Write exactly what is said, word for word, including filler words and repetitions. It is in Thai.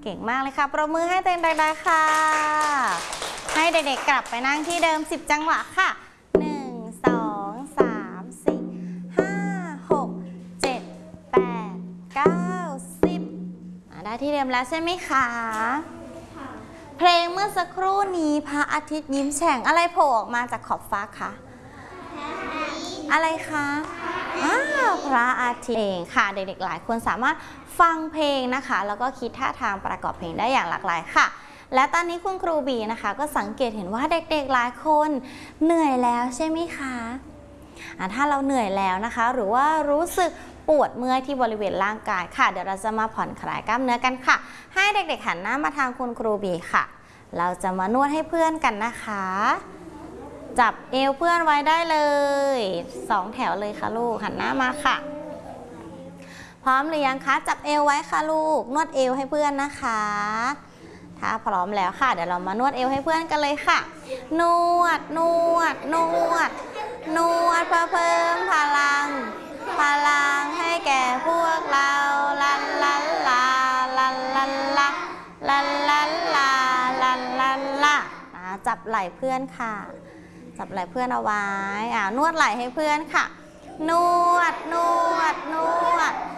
เก่งมากเลยค่ะปรบมือให้เต็มดังๆค่ะให้เด็กๆกลับไปนั่งที่เดิมสิบจังหวะค่ะหนึ่ง สอง สาม สี่ ห้า หก เจ็ด แปด เก้า สิบได้ที่เดิมแล้วใช่ไหมคะเพลงเมื่อสักครู่นี้พระอาทิตย์ยิ้มแฉ่งอะไรโผล่ออกมาจากขอบฟ้าคะอะไรคะอ้าวพระอาทิตย์เองค่ะเด็กๆหลายคนสามารถฟังเพลงนะคะแล้วก็คิดท่าทางประกอบเพลงได้อย่างหลากหลายค่ะและตอนนี้คุณครูบีนะคะก็สังเกตเห็นว่าเด็กๆหลายคนเหนื่อยแล้วใช่ไหมคะถ้าเราเหนื่อยแล้วนะคะหรือว่ารู้สึกปวดเมื่อยที่บริเวณร่างกายค่ะเดี๋ยวเราจะมาผ่อนคลายกล้ามเนื้อกันค่ะให้เด็กๆหันหน้ามาทางคุณครูบีค่ะเราจะมานวดให้เพื่อนกันนะคะจับเอวเพื่อนไว้ได้เลยสองแถวเลยค่ะลูกหันหน้ามาค่ะพร้อมหรือยังคะจับเอวไว้ค่ะลูกนวดเอวให้เพื่อนนะคะถ้าพร้อมแล้วค่ะเดี๋ยวเรามานวดเอวให้เพื่อนกันเลยค่ะนวดนวดนวดนวดเพื่อเพิ่มพลังพลังให้แก่พวกเราลันลันลาลันลันลาลันลันลาลันลันลาจับไหล่เพื่อนค่ะจับไหล่เพื่อนเอาไว้อ่านวดไหล่ให้เพื่อนค่ะนวดนวดนวด